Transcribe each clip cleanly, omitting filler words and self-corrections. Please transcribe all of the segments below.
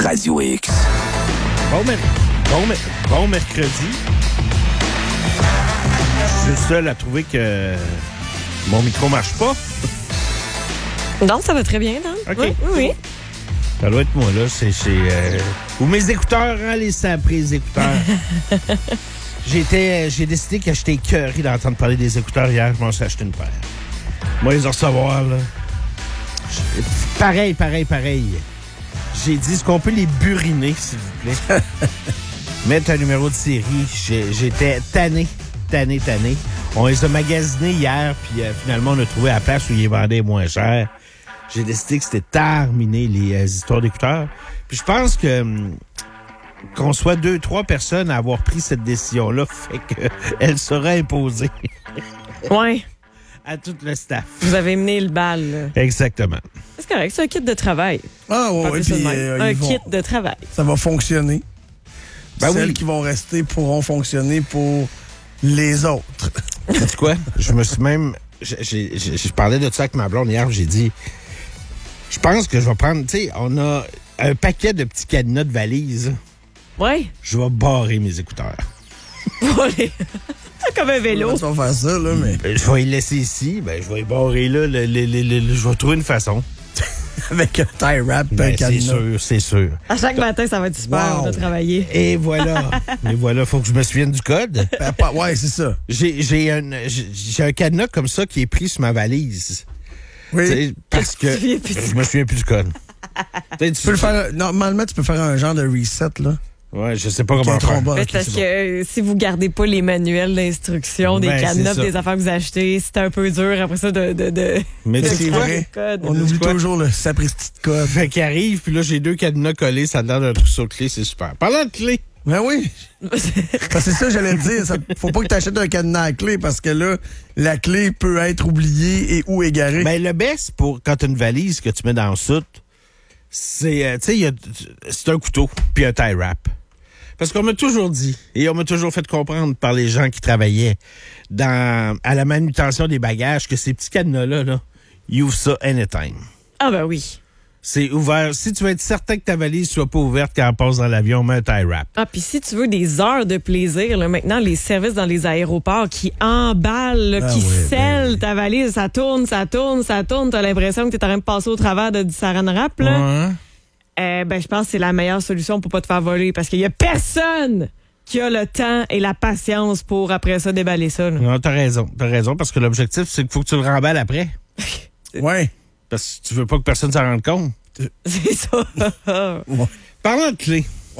Radio X. Bon mercredi. Je suis seul à trouver que mon micro marche pas. Non, ça va très bien, non? OK. Oui. Ça doit être moi, là. C'est ou mes écouteurs, hein, les saprés écouteurs. J'ai décidé que j'étais écœuré d'entendre parler des écouteurs hier. Je m'en suis acheté une paire. Moi, les recevoir, là. Pareil. J'ai dit, est-ce qu'on peut les buriner, s'il vous plaît? Mettre un numéro de série. J'étais tanné. On les a magasinés hier, puis finalement, on a trouvé la place où ils les vendaient moins cher. J'ai décidé que c'était terminé, les histoires d'écouteurs. Puis je pense que qu'on soit 2-3 personnes à avoir pris cette décision-là fait qu'elle sera imposée. Ouais. À tout le staff. Vous avez mené le bal, là. Exactement. C'est correct, c'est un kit de travail. Ah oui, puis un kit de travail. Ça va fonctionner. Ben Celles oui. qui vont rester pourront fonctionner pour les autres. Sais-tu quoi? Je me suis même... Je parlais de ça avec ma blonde hier, j'ai dit... Je pense que je vais prendre... Tu sais, on a un paquet de petits cadenas de valises. Ouais. Je vais barrer mes écouteurs. C'est comme un vélo. On va faire ça, là, mais... Je vais les laisser ici. Je vais les barrer là. Je vais trouver une façon. Avec un tie wrap, un cadenas. C'est sûr. À chaque matin, ça va être super de travailler. Et voilà. Faut que je me souvienne du code. Ouais, c'est ça. J'ai un cadenas comme ça qui est pris sur ma valise. Oui. T'sais, parce que je me souviens plus du code. Tu peux le faire, normalement, tu peux faire un genre de reset, là. Ouais, je sais pas comment faire. C'est parce que si vous gardez pas les manuels d'instruction des cadenas, des affaires que vous achetez, c'est un peu dur après ça de Mais c'est vrai. On oublie toujours le sapristi de code. Fait qu'il arrive, puis là, j'ai 2 cadenas collés, ça donne un trousseau de clés, c'est super. Parlant de clés. Ben oui. C'est ça, j'allais te dire. Faut pas que tu achètes un cadenas à clé parce que là, la clé peut être oubliée et ou égarée. Ben, le best pour quand tu as une valise que tu mets dans le soute, c'est, tu sais, c'est un couteau puis un tie wrap. Parce qu'on m'a toujours dit, et on m'a toujours fait comprendre par les gens qui travaillaient à la manutention des bagages, que ces petits cadenas-là, là, ils ouvrent ça anytime. Ah ben oui. C'est ouvert. Si tu veux être certain que ta valise soit pas ouverte quand elle passe dans l'avion, mets un tie wrap. Ah, puis si tu veux des heures de plaisir, là, maintenant, les services dans les aéroports qui emballent, là, qui scellent ta valise, ça tourne. T'as l'impression que t'es en train de passer au travers du saran wrap, là. Ouais. Je pense que c'est la meilleure solution pour pas te faire voler parce qu'il y a personne qui a le temps et la patience pour, après ça, déballer ça. Là. Non, t'as raison, parce que l'objectif, c'est qu'il faut que tu le remballes après. Ouais. Parce que tu veux pas que personne s'en rende compte. C'est ça. Ouais. Parlant de clés. Ouais.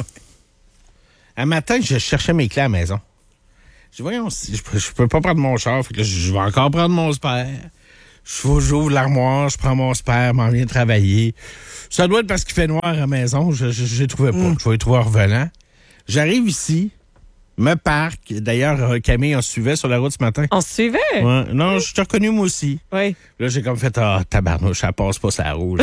Un matin, je cherchais mes clés à la maison. Je dis, voyons, je peux pas prendre mon char, fait que là, je vais encore prendre mon spare. J'ouvre l'armoire, je prends mon spare, m'en viens travailler. Ça doit être parce qu'il fait noir à la maison, je les trouvais pas. Je vais les trouver en revenant. J'arrive ici, me parque. D'ailleurs, Camille, on se suivait sur la route ce matin. On se suivait? Ouais. Non, je t'ai reconnu moi aussi. Oui. Là, j'ai comme fait, tabarnouche, ça passe pas ça rouge.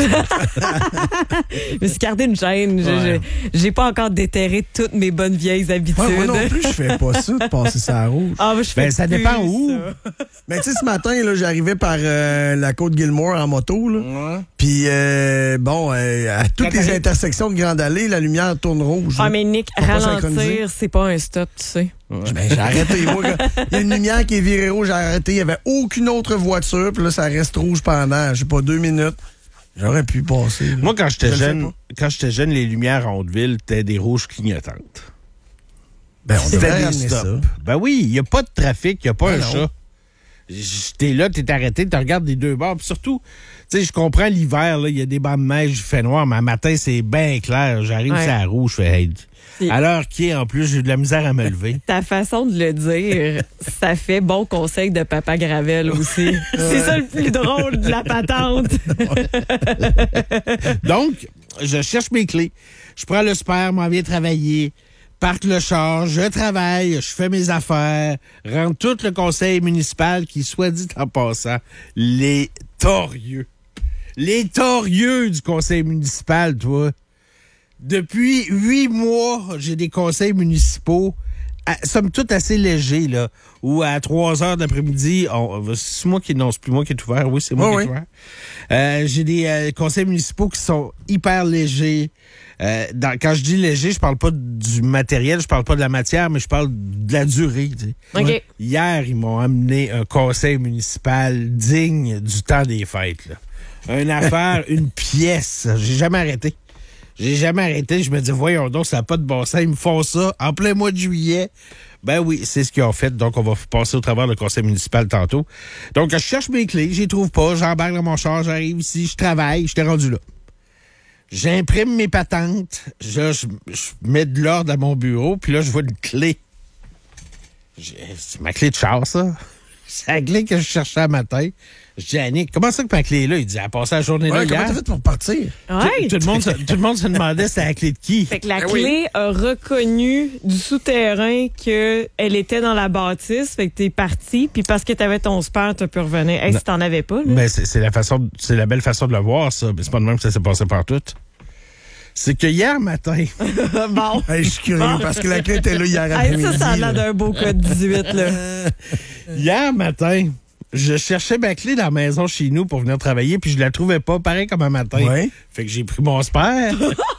Je me suis gardé une gêne. J'ai pas encore déterré toutes mes bonnes vieilles habitudes. Ouais, moi non plus, je fais pas ça de passer ça rouge. Ah, je fais ça dépend où. Mais tu sais, ce matin, là, j'arrivais par la côte Gilmore en moto, là. Ouais. Puis, à toutes les intersections de Grande Allée, la lumière tourne rouge. Ah, mais Nick, ralentir, c'est pas un stop, tu sais. Ouais. Ben, j'ai arrêté. Moi, il y a une lumière qui est virée rouge, j'ai arrêté. Il n'y avait aucune autre voiture. Puis là, ça reste rouge pendant, je sais pas, 2 minutes. J'aurais pu passer. Là. Moi, quand j'étais jeune, les lumières en Haute-Ville étaient des rouges clignotantes. Ben, on C'était devrait des ramener stops. ça. Ben oui, il n'y a pas de trafic, il n'y a pas un non. chat. T'es là, t'es arrêté, tu regardes des deux bords. Puis surtout, tu sais, je comprends l'hiver, il y a des bancs de neige, il fait noir, mais matin, c'est bien clair. J'arrive sur la rouge, je fais hey. À l'heure qui est, en plus, j'ai de la misère à me lever. Ta façon de le dire, ça fait bon conseil de Papa Gravel aussi. C'est ça le plus drôle de la patente. Donc, je cherche mes clés. Je prends le spare, m'en viens travailler. Parque le char, je travaille, je fais mes affaires, rentre tout le conseil municipal qui, soit dit en passant, les torieux. Les torieux du conseil municipal, toi. Depuis 8 mois, j'ai des conseils municipaux somme toute assez léger, là, où à 3 heures de l'après-midi, c'est moi qui n'ose plus, moi qui est ouvert, oui, c'est moi qui est ouvert. J'ai des conseils municipaux qui sont hyper légers. Quand je dis léger, je parle pas du matériel, je parle pas de la matière, mais je parle de la durée. Tu sais. OK. Hier, ils m'ont amené un conseil municipal digne du temps des fêtes. Là. Une affaire, une pièce. J'ai jamais arrêté. Je me dis, voyons donc, ça n'a pas de bon sens. Ils me font ça en plein mois de juillet. Ben oui, c'est ce qu'ils ont fait. Donc, on va passer au travers le conseil municipal tantôt. Donc, je cherche mes clés, je les trouve pas. J'embarque dans mon char, j'arrive ici, je travaille, je t'ai rendu là. J'imprime mes patentes. Je mets de l'ordre à mon bureau, puis là, je vois une clé. C'est ma clé de char, ça. C'est la clé que je cherchais un matin. Je dis à Annick, comment ça que ma clé est là? Il dit, elle a passé la journée là hier. Comment t'as fait pour partir? Ouais. Tout le monde se demandait c'était la clé de qui. Fait que la clé a reconnu du souterrain qu'elle était dans la bâtisse. Fait que t'es parti. Puis parce que t'avais ton spare, t'as pu revenir. Hey, si t'en avais pas, là. Ben, c'est la belle façon de le voir, ça. Mais c'est pas de même que ça s'est passé partout. C'est que hier matin. Bon. Hey, je suis curieux parce que la clé était là hier après-midi. Ça a l'air d'un beau code 18, là. Hier matin, je cherchais ma clé dans la maison chez nous pour venir travailler, puis je la trouvais pas, pareil comme un matin. Ouais. Fait que j'ai pris mon spare.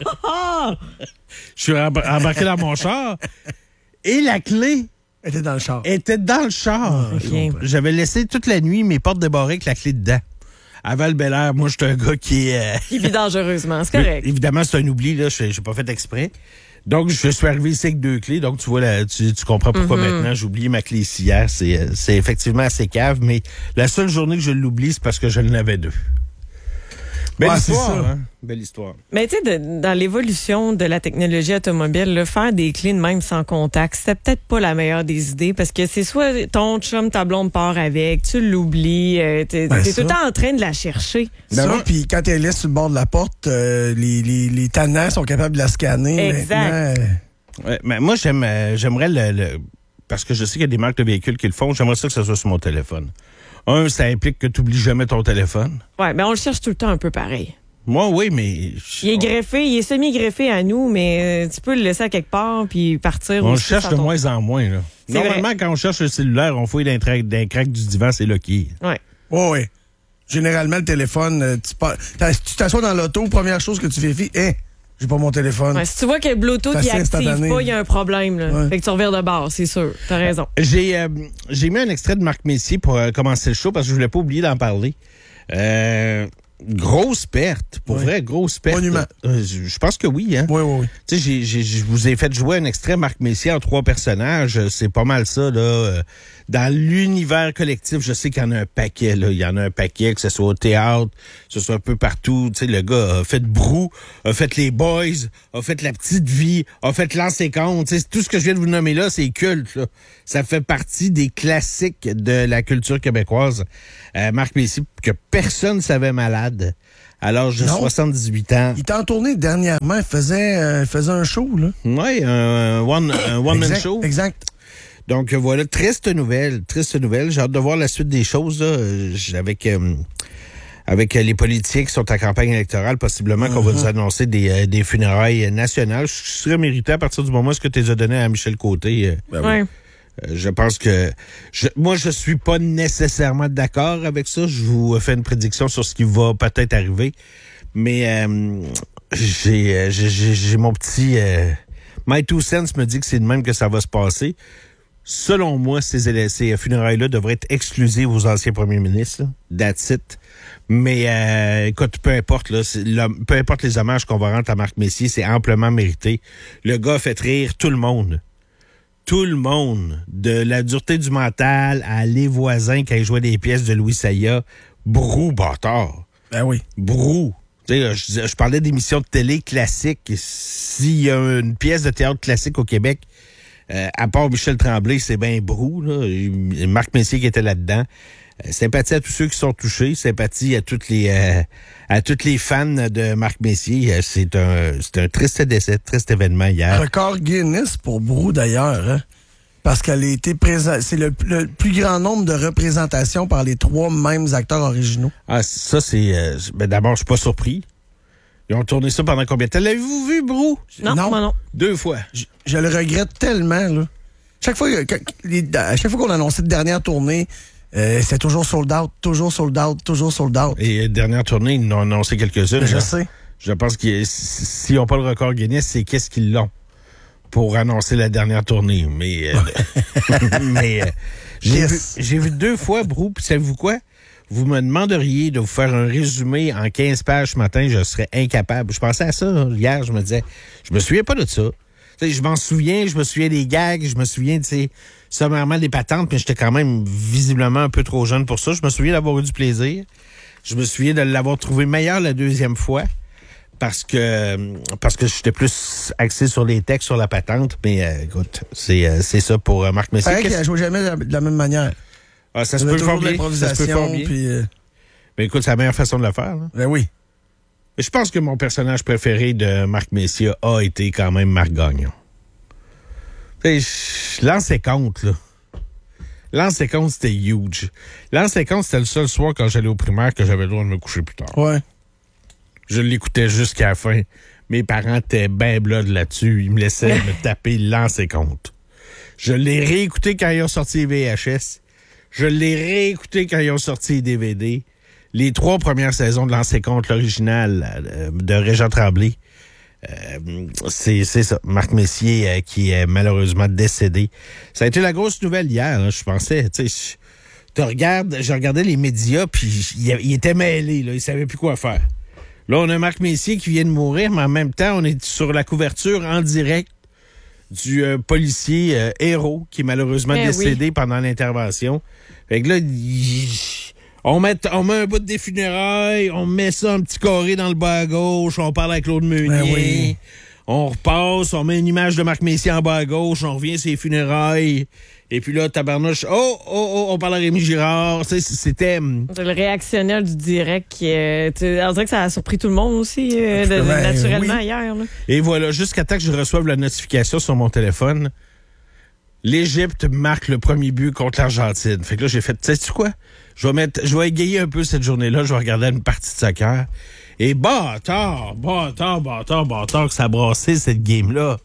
Je suis embarqué dans mon char. Et la clé était dans le char. Okay. J'avais laissé toute la nuit mes portes débarrées avec la clé dedans. À Val-Bélair, moi, je suis un gars qui est... Qui vit dangereusement, c'est correct. Évidemment, c'est un oubli, là. J'ai pas fait exprès. Donc, je suis arrivé ici avec 2 clés. Donc, tu vois, là, tu comprends pourquoi maintenant j'ai oublié ma clé ici hier. C'est effectivement assez cave, mais la seule journée que je l'oublie, c'est parce que je en avais 2. Belle histoire, hein? Belle histoire. Mais tu sais, dans l'évolution de la technologie automobile, là, faire des clés de même sans contact, c'était peut-être pas la meilleure des idées parce que c'est soit ton chum, ta blonde part avec, tu l'oublies, t'es tout le temps en train de la chercher. Puis quand elle laisse sur le bord de la porte, les tannants sont capables de la scanner. Exact. Ouais, mais moi, j'aimerais parce que je sais qu'il y a des marques de véhicules qui le font, j'aimerais ça que ça soit sur mon téléphone. Ça implique que tu n'oublies jamais ton téléphone. Ouais, mais on le cherche tout le temps un peu pareil. Moi, oui, mais... Il est greffé, il est semi-greffé à nous, mais tu peux le laisser à quelque part puis partir. On le cherche de moins en moins, là. Normalement, quand on cherche le cellulaire, on fouille d'un crack du divan, c'est là qui est. Ouais. Oh, oui. Généralement, le téléphone, tu t'assois dans l'auto, première chose que tu vérifies, j'ai pas mon téléphone. Ouais, si tu vois que le Bluetooth il active pas, il y a un problème. Là. Ouais. Fait que tu revires de bord, c'est sûr. T'as raison. J'ai mis un extrait de Marc Messier pour commencer le show parce que je voulais pas oublier d'en parler. Grosse perte. Pour vrai, grosse perte. Monument. Je pense que oui, hein? Oui. Tu sais, je vous ai fait jouer un extrait Marc Messier en 3 personnages. C'est pas mal ça, là. Dans l'univers collectif, je sais qu'il y en a un paquet, là. Il y en a un paquet, que ce soit au théâtre, que ce soit un peu partout. Tu sais, le gars a fait Brou, a fait Les Boys, a fait La Petite Vie, a fait Lancer Compte. Tu sais, tout ce que je viens de vous nommer là, c'est culte, là. Ça fait partie des classiques de la culture québécoise. Marc Messier, que personne ne savait malade. À l'âge de 78 ans. Il était en tournée dernièrement. Il faisait un show, là. Oui, un one-man show. Exact. Donc, voilà, triste nouvelle. J'ai hâte de voir la suite des choses, là, avec les politiques qui sont en campagne électorale, possiblement qu'on va nous annoncer des funérailles nationales. Je serais mérité à partir du moment où tu les as donné à Michel Côté. Ouais. Je pense que... Moi, je suis pas nécessairement d'accord avec ça. Je vous fais une prédiction sur ce qui va peut-être arriver. Mais j'ai mon petit... My two cents me dit que c'est de même que ça va se passer. Selon moi, ces funérailles-là devraient être exclusives aux anciens premiers ministres. That's it. Mais écoute, peu importe peu importe les hommages qu'on va rendre à Marc Messier, c'est amplement mérité. Le gars a fait rire tout le monde. Tout le monde, de la dureté du mental à les voisins quand ils jouaient des pièces de Louis Saya. Brou, bâtard. Ben oui. Brou. Tu sais, je parlais d'émissions de télé classiques. S'il y a une pièce de théâtre classique au Québec, à part Michel Tremblay, c'est bien Brou, là. Marc Messier qui était là-dedans. Sympathie à tous ceux qui sont touchés. Sympathie à toutes les fans de Marc Messier. C'est un triste décès, triste événement hier. Record Guinness pour Brou, d'ailleurs, hein? Parce qu'elle a été présente. C'est le plus grand nombre de représentations par les 3 mêmes acteurs originaux. Ah, ça, c'est... d'abord, je suis pas surpris. Ils ont tourné ça pendant combien de temps? L'avez-vous vu, Brou? Non, moi non. 2 fois. Je le regrette tellement, là. chaque fois qu'on annonçait de dernière tournée, c'est toujours sold out, toujours sold out, toujours sold out. Et dernière tournée, ils en ont annoncé quelques-unes. Je sais. Je pense que s'ils n'ont pas le record Guinness, c'est qu'est-ce qu'ils l'ont pour annoncer la dernière tournée. Mais, j'ai vu 2 fois, Brou, puis savez-vous quoi? Vous me demanderiez de vous faire un résumé en 15 pages ce matin, je serais incapable. Je pensais à ça hier, je me disais, je me souviens pas de ça. T'sais, je me souviens des gags, je me souviens, sommairement des patentes, mais j'étais quand même visiblement un peu trop jeune pour ça. Je me souviens d'avoir eu du plaisir. Je me souviens de l'avoir trouvé meilleur la 2e fois. Parce que j'étais plus axé sur les textes, sur la patente. Mais écoute, c'est ça pour Marc Messier. C'est vrai qu'il a joué jamais de la même manière. Ah, ça se peut fort bien. Mais écoute, c'est la meilleure façon de le faire. Là. Ben oui. Mais je pense que mon personnage préféré de Marc Messier a été quand même Marc Gagnon. L'an 50, là. L'an 50, c'était huge. L'an 50, c'était le seul soir quand j'allais au primaire que j'avais le droit de me coucher plus tard. Ouais. Je l'écoutais jusqu'à la fin. Mes parents étaient ben blood là-dessus. Ils me laissaient me taper l'an 50. Je l'ai réécouté quand ils ont sorti les VHS. Je l'ai réécouté quand ils ont sorti les DVD. Les 3 premières saisons de l'an 50, l'original de Régent Tremblay. C'est ça. Marc Messier qui est malheureusement décédé. Ça a été la grosse nouvelle hier. Hein, je pensais, tu sais, je regardais les médias puis il était mêlé. Là, il savait plus quoi faire. Là, on a Marc Messier qui vient de mourir, mais en même temps, on est sur la couverture en direct du policier Hérault qui est malheureusement décédé pendant l'intervention. Fait que là, on met un bout des funérailles, on met ça un petit carré dans le bas à gauche, on parle avec Claude Meunier, on repasse, on met une image de Marc Messier en bas à gauche, on revient sur les funérailles. Et puis là, tabarnouche, on parle à Rémi Girard. C'était... Le réactionnel du direct qui on dirait que ça a surpris tout le monde aussi, naturellement, hier. Là. Et voilà, jusqu'à temps que je reçoive la notification sur mon téléphone, l'Égypte marque le premier but contre l'Argentine. Fait que là, j'ai fait, sais-tu quoi? Je vais égayer un peu cette journée-là, je vais regarder une partie de soccer. Et bâtard, que ça a brassé cette game-là.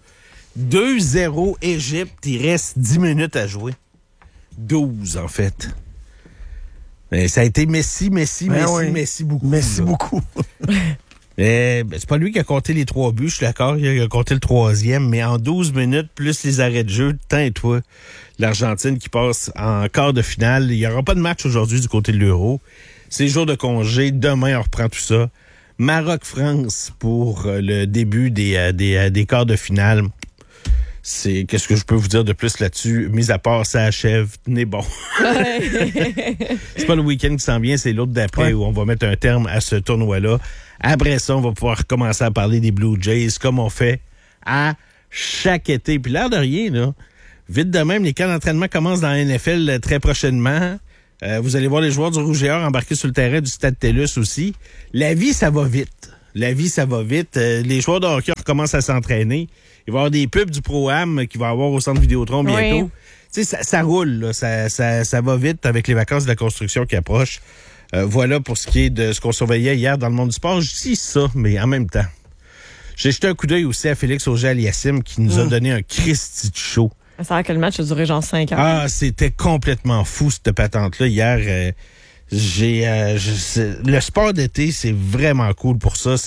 2-0 Égypte, il reste 10 minutes à jouer. 12, en fait. Mais ça a été Messi beaucoup. Messi beaucoup. C'est pas lui qui a compté les 3 buts, je suis d'accord, il a compté le 3e, mais en 12 minutes, plus les arrêts de jeu, toi, l'Argentine qui passe en quart de finale. Il n'y aura pas de match aujourd'hui du côté de l'Euro. C'est jour de congé, demain on reprend tout ça. Maroc-France pour le début des quarts de finale. Qu'est-ce que je peux vous dire de plus là-dessus? Mis à part, ça achève, n'est bon. C'est pas le week-end qui s'en vient, c'est l'autre d'après où on va mettre un terme à ce tournoi-là. Après ça, on va pouvoir commencer à parler des Blue Jays comme on fait à chaque été. Puis l'air de rien, là, vite de même, les camps d'entraînement commencent dans la NFL très prochainement. Vous allez voir les joueurs du Rouge et Or embarquer sur le terrain du Stade TELUS aussi. La vie, ça va vite. Les joueurs de hockey recommencent à s'entraîner. Il va y avoir des pubs du Pro-Am qu'il va y avoir au centre Vidéotron bientôt. Oui. Tu sais, ça roule, là. Ça va vite avec les vacances de la construction qui approchent. Voilà pour ce qui est de ce qu'on surveillait hier dans le monde du sport. Je dis ça, mais en même temps. J'ai jeté un coup d'œil aussi à Félix Auger-Aliassime qui nous a donné un Christy de show. Ça a que le match a duré genre 5 heures. Ah, c'était complètement fou, cette patente-là. Hier, le sport d'été, c'est vraiment cool pour ça.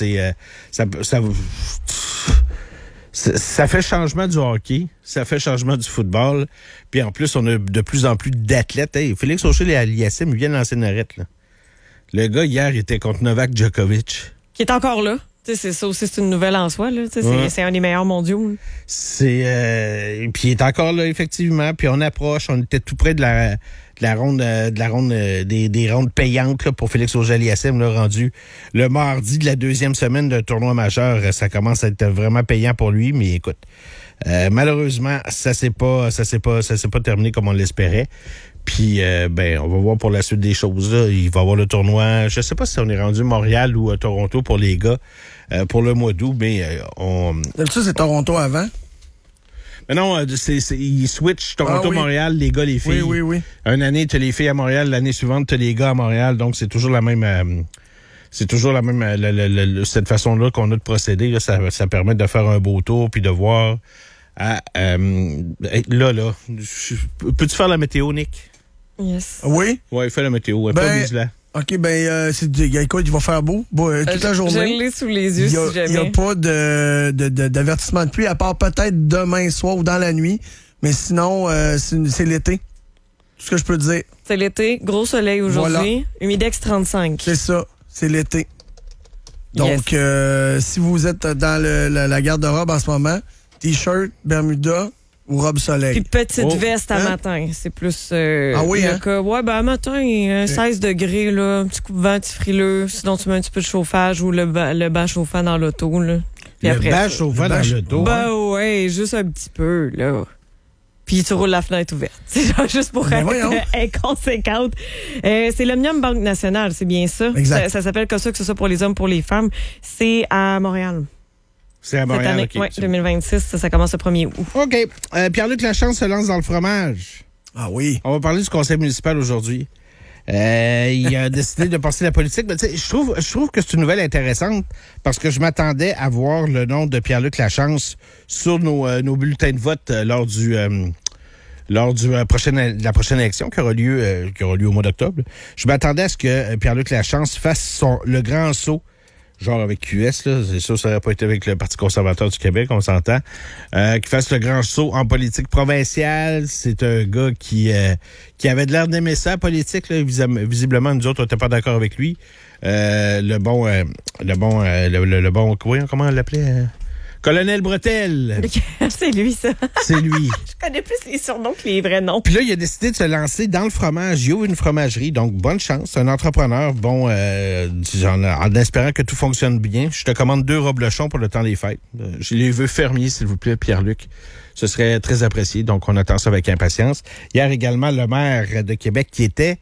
Ça fait changement du hockey, ça fait changement du football. Puis en plus, on a de plus en plus d'athlètes. Hey, Félix Auger-Aliassime, il vient de lancer une arrête, là. Le gars, hier, il était contre Novak Djokovic. Qui est encore là. T'sais, c'est ça aussi, c'est une nouvelle en soi. Là. C'est un des meilleurs mondiaux. Puis il est encore là, effectivement. Puis on approche, on était tout près de la ronde des rondes payantes là, pour Félix Auger-Aliassime, là, rendu le mardi de la 2e semaine d'un tournoi majeur. Ça commence à être vraiment payant pour lui, mais écoute, malheureusement, ça s'est pas terminé comme on l'espérait. Puis, on va voir pour la suite des choses. Là. Il va y avoir le tournoi. Je sais pas si on est rendu Montréal ou à Toronto pour les gars pour le mois d'août, mais D'habitude, c'est Toronto avant? Mais non, ils switchent Toronto-Montréal, les gars, les filles. Oui. Une année, tu as les filles à Montréal, l'année suivante, tu as les gars à Montréal. Donc, c'est toujours la même... cette façon-là qu'on a de procéder. Là, ça permet de faire un beau tour puis de voir Là. Peux-tu faire la météo, Nick? Yes. Oui? Oui, fais la météo. Pas vise-là. OK, écoute, il va faire beau toute la journée. Je l'ai sous les yeux, si jamais. Il n'y a pas d'avertissement de pluie, à part peut-être demain soir ou dans la nuit. Mais sinon, c'est l'été. Tout ce que je peux te dire. C'est l'été, gros soleil aujourd'hui, voilà. Humidex 35. C'est ça, c'est l'été. Donc, si vous êtes dans la garde-robe en ce moment, T-shirt, Bermuda ou robe soleil. Puis petite veste à matin. C'est plus... ah oui, hein? À matin, 16 degrés, là, un petit coup de vent, petit frileux. Sinon, tu mets un petit peu de chauffage ou le banc chauffant dans l'auto, là. Puis le banc chauffant dans l'auto? Ouais, juste un petit peu, là. Puis tu roules la fenêtre ouverte. C'est genre juste pour être inconséquente. C'est l'Omnium Banque Nationale, c'est bien ça? Exact. Ça s'appelle comme ça, que ce soit pour les hommes, pour les femmes. C'est à Montréal. C'est à Montréal, cette année, 2026, ça commence le 1er août. OK. Pierre-Luc Lachance se lance dans le fromage. Ah oui. On va parler du conseil municipal aujourd'hui. Il a décidé de passer la politique. Mais je trouve que c'est une nouvelle intéressante parce que je m'attendais à voir le nom de Pierre-Luc Lachance sur nos bulletins de vote lors de la prochaine élection qui aura lieu au mois d'octobre. Je m'attendais à ce que Pierre-Luc Lachance fasse le grand saut, genre avec QS, là, c'est sûr, ça n'aurait pas été avec le Parti conservateur du Québec, on s'entend, qu'il fasse le grand saut en politique provinciale. C'est un gars qui avait de l'air d'aimer ça, politique, là. Visiblement, nous autres, on n'était pas d'accord avec lui. Le bon, comment on l'appelait? Colonel Bretel. C'est lui, ça. C'est lui. Je connais plus les surnoms que les vrais noms. Puis là, il a décidé de se lancer dans le fromage. Il ouvre une fromagerie, donc bonne chance. C'est un entrepreneur, en espérant que tout fonctionne bien. Je te commande 2 reblochons pour le temps des fêtes. Je les veux fermiers, s'il vous plaît, Pierre-Luc. Ce serait très apprécié, donc on attend ça avec impatience. Hier également, le maire de Québec qui était...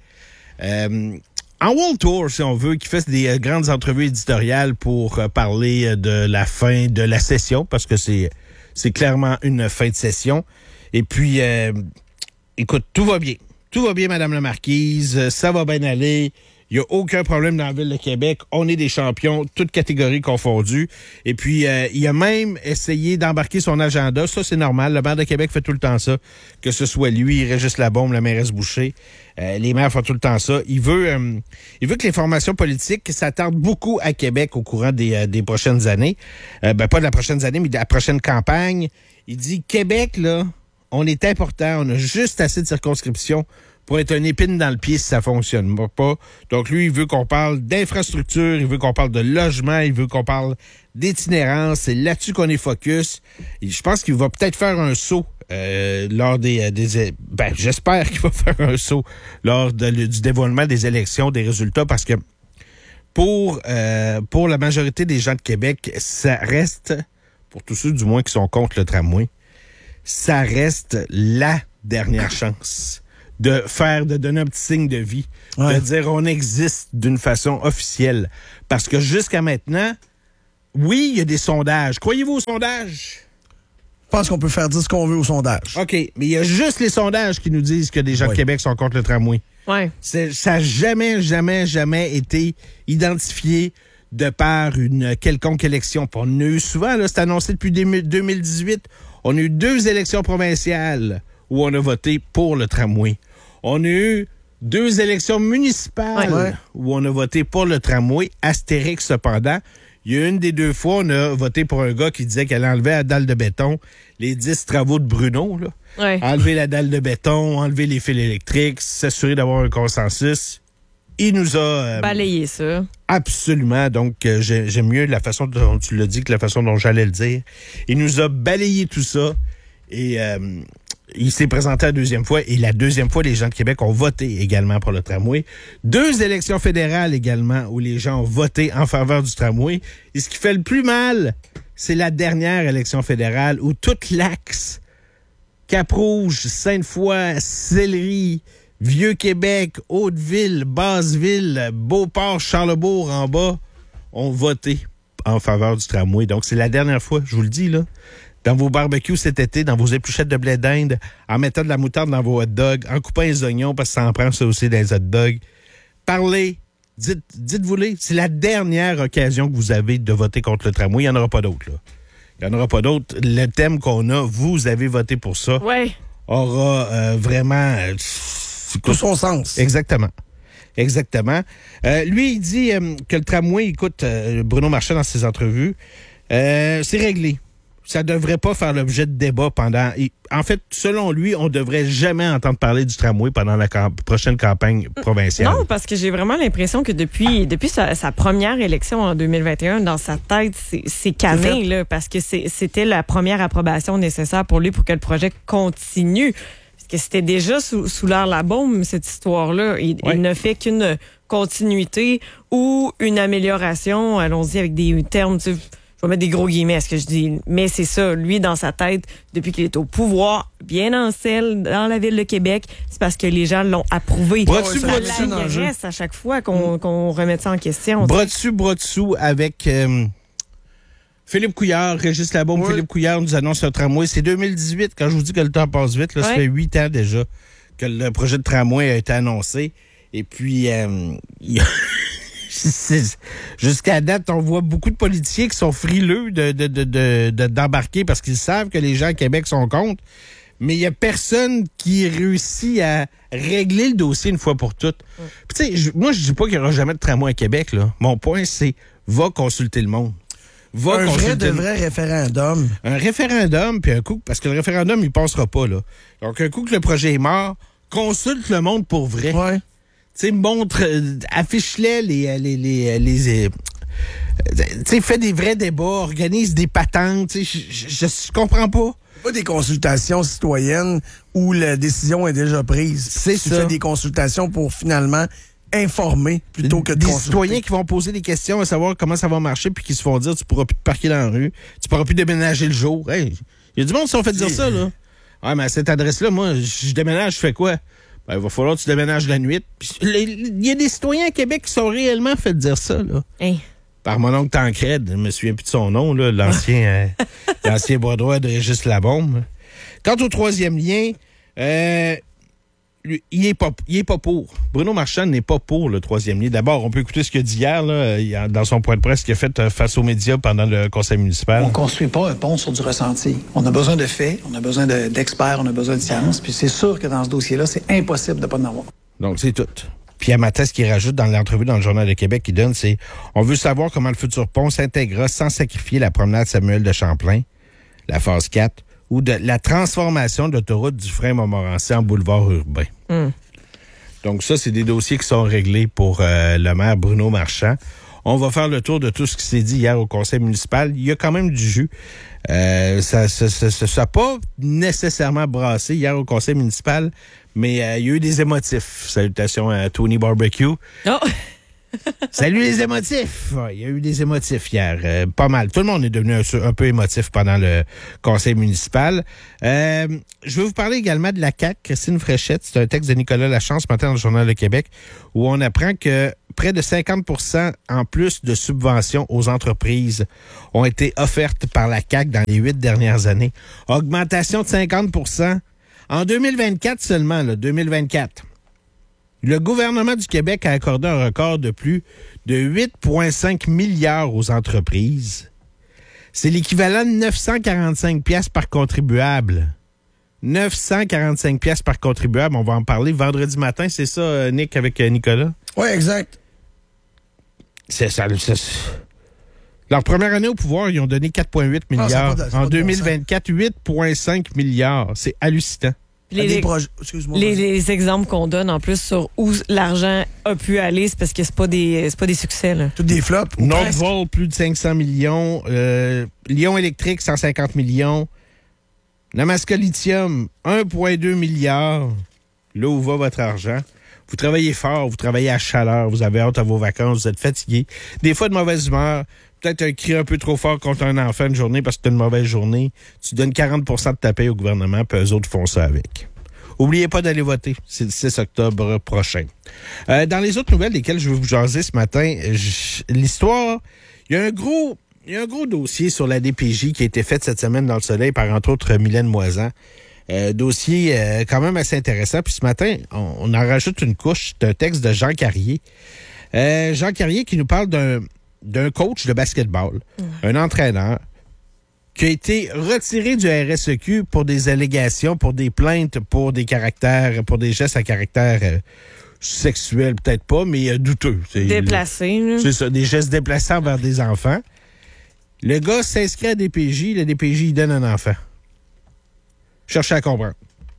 en World Tour, si on veut, qui fait des grandes entrevues éditoriales pour parler de la fin de la session, parce que c'est clairement une fin de session. Et puis, écoute, tout va bien. Tout va bien, Madame la Marquise. Ça va bien aller. Il n'y a aucun problème dans la Ville de Québec. On est des champions, toutes catégories confondues. Et puis, il a même essayé d'embarquer son agenda. Ça, c'est normal. Le maire de Québec fait tout le temps ça. Que ce soit lui, Régis Labaume, la mairesse Boucher. Les maires font tout le temps ça. Il veut que les formations politiques s'attardent beaucoup à Québec au courant des prochaines années. Pas de la prochaine année, mais de la prochaine campagne. Il dit, Québec, là, on est important. On a juste assez de circonscriptions pour être une épine dans le pied si ça fonctionne pas. Donc, lui, il veut qu'on parle d'infrastructure, il veut qu'on parle de logement, il veut qu'on parle d'itinérance. C'est là-dessus qu'on est focus. Et je pense qu'il va peut-être faire un saut lors j'espère qu'il va faire un saut lors du dévoilement des élections, des résultats, parce que pour la majorité des gens de Québec, ça reste, pour tous ceux du moins qui sont contre le tramway, ça reste la dernière chance de donner un petit signe de vie, de dire on existe d'une façon officielle. Parce que jusqu'à maintenant, oui, il y a des sondages. Croyez-vous aux sondages? Je pense qu'on peut faire dire ce qu'on veut aux sondages. OK, mais il y a juste les sondages qui nous disent que des gens de Québec sont contre le tramway. Ouais. Ça n'a jamais été identifié de par une quelconque élection. On a eu souvent, là, c'est annoncé depuis 2018, on a eu 2 élections provinciales où on a voté pour le tramway. On a eu 2 élections municipales où on a voté pour le tramway. Astérix, cependant, il y a une des 2 fois, on a voté pour un gars qui disait qu'elle enlevait la dalle de béton, les 10 travaux de Bruno, là. Ouais. Enlever la dalle de béton, enlever les fils électriques, s'assurer d'avoir un consensus. Il nous a... balayé ça. Absolument. Donc, j'aime mieux la façon dont tu l'as dit que la façon dont j'allais le dire. Il nous a balayé tout ça et... il s'est présenté la 2e fois et la 2e fois, les gens de Québec ont voté également pour le tramway. 2 élections fédérales également où les gens ont voté en faveur du tramway. Et ce qui fait le plus mal, c'est la dernière élection fédérale où tout l'axe, Cap-Rouge, Sainte-Foy, Sillery, Vieux-Québec, Haute-Ville, Basse-Ville, Beauport, Charlesbourg en bas ont voté en faveur du tramway. Donc, c'est la dernière fois, je vous le dis, là. Dans vos barbecues cet été, dans vos épluchettes de blé d'Inde, en mettant de la moutarde dans vos hot dogs, en coupant les oignons parce que ça en prend ça aussi dans les hot dogs. Parlez, dites-vous-les, c'est la dernière occasion que vous avez de voter contre le tramway. Il n'y en aura pas d'autre, là. Il n'y en aura pas d'autres. Le thème qu'on a, vous avez voté pour ça, aura vraiment... tout son sens. Exactement. Lui, il dit que le tramway, écoute, Bruno Marchand dans ses entrevues, c'est réglé. Ça devrait pas faire l'objet de débat pendant... En fait, selon lui, on devrait jamais entendre parler du tramway pendant la prochaine campagne provinciale. Non, parce que j'ai vraiment l'impression que depuis sa première élection en 2021, dans sa tête, c'est cané, là, parce que c'était la première approbation nécessaire pour lui pour que le projet continue. Parce que c'était déjà sous l'air la bombe, cette histoire-là. Il ne fait qu'une continuité ou une amélioration, allons-y avec des termes... Je vais mettre des gros guillemets à ce que je dis, mais c'est ça. Lui, dans sa tête, depuis qu'il est au pouvoir, bien en selle, dans la ville de Québec, c'est parce que les gens l'ont approuvé. Bras dessus, à chaque fois qu'on remet ça en question. Bras dessous avec Philippe Couillard, Régis Labaume. Philippe Couillard nous annonce un tramway. C'est 2018. Quand je vous dis que le temps passe vite, là, ça fait 8 ans déjà que le projet de tramway a été annoncé. Et puis, jusqu'à date, on voit beaucoup de politiciens qui sont frileux d'embarquer parce qu'ils savent que les gens à Québec sont contre. Mais il n'y a personne qui réussit à régler le dossier une fois pour toutes. Puis, tu sais, moi, je dis pas qu'il n'y aura jamais de tramway à Québec, là. Mon point, c'est va consulter le monde. Un vrai référendum. Un référendum, puis un coup, parce que le référendum, il passera pas, là. Donc, un coup que le projet est mort, consulte le monde pour vrai. Ouais. Tu sais, affiche-les tu sais, fais des vrais débats, organise des patentes, tu sais, je comprends pas. Pas des consultations citoyennes où la décision est déjà prise. C'est ça. Tu fais des consultations pour finalement informer plutôt que de consulter. Des citoyens qui vont poser des questions à savoir comment ça va marcher puis qui se font dire tu pourras plus te parquer dans la rue, tu pourras plus déménager le jour. Hey, il y a du monde qui sont fait dire ça, là. Ouais, mais à cette adresse-là, moi, je déménage, je fais quoi? Ben, il va falloir que tu déménages la nuit. Il y a des citoyens à Québec qui sont réellement fait dire ça, là. Hey. Par mon oncle Tancred, je me souviens plus de son nom, là, l'ancien bras droit de Régis Labaume. Quant au troisième lien, lui, il est pas pour. Bruno Marchand n'est pas pour le troisième lien. D'abord, on peut écouter ce qu'il a dit hier, là, dans son point de presse qu'il a fait face aux médias pendant le conseil municipal. On ne construit pas un pont sur du ressenti. On a besoin de faits, on a besoin d'experts, on a besoin de science. Puis c'est sûr que dans ce dossier-là, c'est impossible de ne pas en avoir. Donc, c'est tout. Puis à Mathès, ce qu'il rajoute dans l'entrevue dans le Journal de Québec qu'il donne, c'est « On veut savoir comment le futur pont s'intégrera sans sacrifier la promenade Samuel de Champlain, la phase 4, ou de la transformation de l'autoroute du frein Montmorency en boulevard urbain. Donc ça, c'est des dossiers qui sont réglés pour le maire Bruno Marchand. On va faire le tour de tout ce qui s'est dit hier au conseil municipal. Il y a quand même du jus. Ça n'a pas nécessairement brassé hier au conseil municipal, mais il y a eu des émotifs. Salutations à Tony Barbecue. Oh. Salut les émotifs! Ouais, il y a eu des émotifs hier. Pas mal. Tout le monde est devenu un peu émotif pendant le conseil municipal. Je vais vous parler également de la CAQ, Christine Fréchette. C'est un texte de Nicolas Lachance ce matin dans le Journal de Québec où on apprend que près de 50% en plus de subventions aux entreprises ont été offertes par la CAQ dans les 8 dernières années. Augmentation de 50%. En 2024 seulement, là, 2024. Le gouvernement du Québec a accordé un record de plus de 8,5 milliards aux entreprises. C'est l'équivalent de 945 piastres par contribuable. 945 piastres par contribuable. On va en parler vendredi matin. C'est ça, Nick, avec Nicolas? Oui, exact. C'est ça. Leur première année au pouvoir, ils ont donné 4,8 milliards. En 2024, 8,5 milliards. C'est hallucinant. Les exemples qu'on donne en plus sur où l'argent a pu aller, c'est parce que c'est pas des succès, là. Tous des flops. Nordvolt, plus de 500 millions. Lyon Électrique, 150 millions. Namaska Lithium, 1,2 milliard. Là où va votre argent. Vous travaillez fort, vous travaillez à chaleur, vous avez hâte à vos vacances, vous êtes fatigué. Des fois de mauvaise humeur. Peut-être un cri un peu trop fort contre un enfant une journée parce que tu as une mauvaise journée. Tu donnes 40% de ta paye au gouvernement, puis eux autres font ça avec. Oubliez pas d'aller voter. C'est le 6 octobre prochain. Dans les autres nouvelles desquelles je vais vous jaser ce matin, l'histoire, il y a un gros dossier sur la DPJ qui a été fait cette semaine dans le Soleil par, entre autres, Mylène Moisan. Dossier quand même assez intéressant. Puis ce matin, on en rajoute une couche. C'est un texte de Jean Carrier. Jean Carrier qui nous parle d'un coach de basketball, un entraîneur, qui a été retiré du RSEQ pour des allégations, pour des plaintes, pour des gestes à caractère sexuel, peut-être pas, mais douteux. Déplacé. C'est ça, des gestes déplacés envers des enfants. Le gars s'inscrit à DPJ, le DPJ, il donne un enfant. Cherchez à comprendre.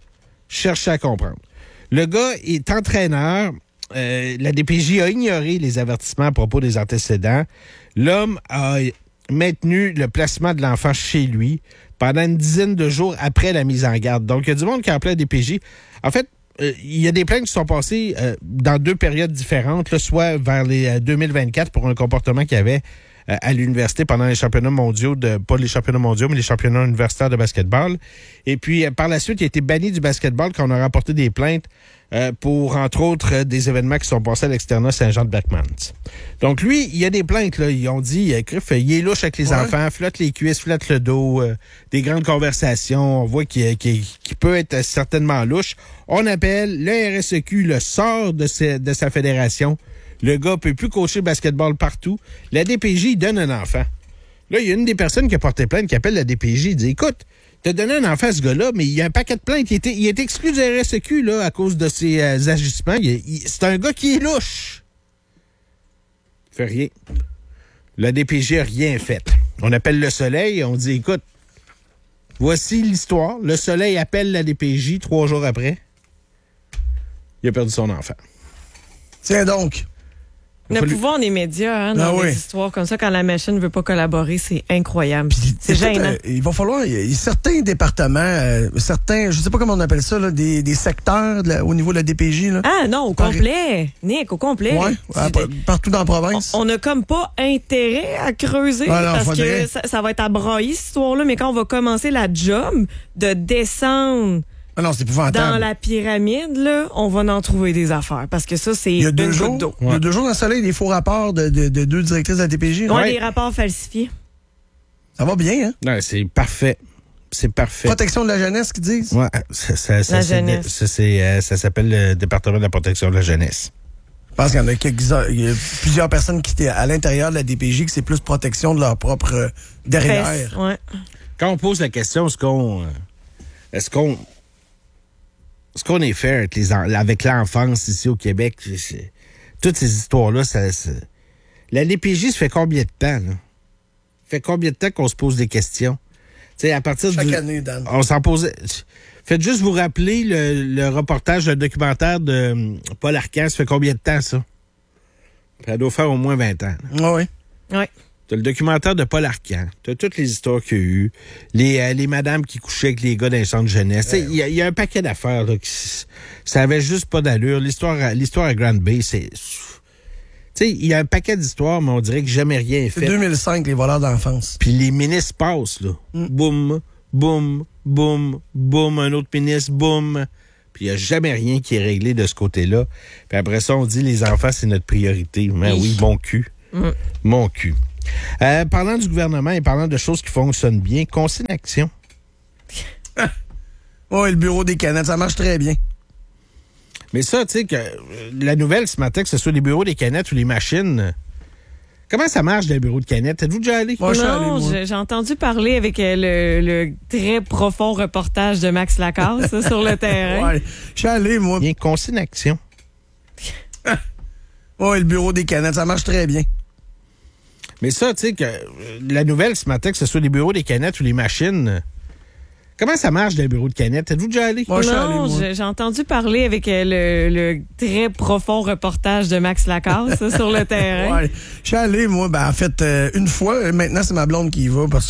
Le gars est entraîneur. La DPJ a ignoré les avertissements à propos des antécédents. L'homme a maintenu le placement de l'enfant chez lui pendant une dizaine de jours après la mise en garde. Donc, il y a du monde qui a appelé la DPJ. En fait, il y a des plaintes qui sont passées dans 2 périodes différentes, là, soit vers les 2024 pour un comportement qu'il y avait à l'université pendant les championnats mondiaux, pas les championnats mondiaux, mais les championnats universitaires de basketball. Et puis, par la suite, il a été banni du basketball quand on a rapporté des plaintes pour, entre autres, des événements qui sont passés à l'externat Saint-Jean-de-Beckmans. Donc, lui, il y a des plaintes, là. Ils ont dit, Criff, il est louche avec les enfants, flotte les cuisses, flotte le dos, des grandes conversations. On voit qu'il peut être certainement louche. On appelle le RSEQ, le sort de sa fédération. Le gars peut plus coacher le basketball partout. La DPJ, il donne un enfant. Là, il y a une des personnes qui a porté plainte qui appelle la DPJ. Il dit, écoute, t'as donné un enfant à ce gars-là, mais il y a un paquet de plaintes. Il est exclu du RSEQ là, à cause de ses agissements. C'est un gars qui est louche. Il fait rien. La DPJ a rien fait. On appelle le Soleil. On dit, écoute, voici l'histoire. Le Soleil appelle la DPJ 3 jours après. Il a perdu son enfant. Tiens donc. Le pouvoir des médias, dans des histoires comme ça, quand la machine ne veut pas collaborer, c'est incroyable. C'est gênant. Il va falloir, il y a certains départements, je sais pas comment on appelle ça, là, des secteurs au niveau de la DPJ. Là. Ah non, au complet. Nick, au complet. Oui, partout dans la province. On n'a comme pas intérêt à creuser parce que ça va être à brailler, cette histoire-là, mais quand on va commencer la job de descendre... Ah non, c'est épouvantable. Dans la pyramide, là, on va en trouver des affaires. Parce que ça, c'est une goutte d'eau. Il y a 2 jours dans le Soleil, des faux rapports de 2 directrices de la DPJ. Oui, des rapports falsifiés. Ça va bien, hein? Non, c'est parfait. C'est parfait. Protection de la jeunesse, qu'ils disent? Oui, la jeunesse. Ça s'appelle le département de la protection de la jeunesse. Je pense qu'il y a plusieurs personnes qui étaient à l'intérieur de la DPJ que c'est plus protection de leur propre derrière. Ouais. Quand on pose la question, est-ce qu'on est fair avec l'enfance ici au Québec? Toutes ces histoires-là, la DPJ, ça fait combien de temps, là? Fait combien de temps qu'on se pose des questions? T'sais, à partir Chaque année, Dan. On s'en posait... Faites juste vous rappeler le reportage, le documentaire de Paul Arcand. Ça fait combien de temps, ça? Ça doit faire au moins 20 ans. Oui. Oui. T'as le documentaire de Paul Arcand. T'as toutes les histoires qu'il y a eu. Les madames qui couchaient avec les gars d'un centre de jeunesse. Il y a un paquet d'affaires là, ça avait juste pas d'allure. L'histoire à Grand Bay, c'est... il y a un paquet d'histoires, mais on dirait que jamais rien est fait. C'est 2005, les voleurs d'enfance. Puis les ministres passent, là. Boum, boum, boum, boum, un autre ministre, boum. Puis il n'y a jamais rien qui est réglé de ce côté-là. Puis après ça, on dit les enfants, c'est notre priorité. Mais oui, mon cul. Mon cul. Parlant du gouvernement et parlant de choses qui fonctionnent bien, Consigne Action. Oui, le bureau des canettes, ça marche très bien. Mais ça, tu sais, que la nouvelle ce matin, que ce soit les bureaux des canettes ou les machines, comment ça marche, les bureaux de canettes? Êtes-vous déjà allé? Moi, j'ai entendu parler avec le très profond reportage de Max Lacasse sur le terrain. Oui, je suis allé, moi. Bien, Consigne Action. Oui, le bureau des canettes, ça marche très bien. Mais ça, tu sais, que la nouvelle ce matin, que ce soit les bureaux des canettes ou les machines, comment ça marche, les bureaux de canettes? Êtes-vous déjà allé? Moi, j'ai entendu parler avec le très profond reportage de Max Lacasse sur le terrain. Oui, je suis allé, moi. En fait, une fois. Maintenant, c'est ma blonde qui y va parce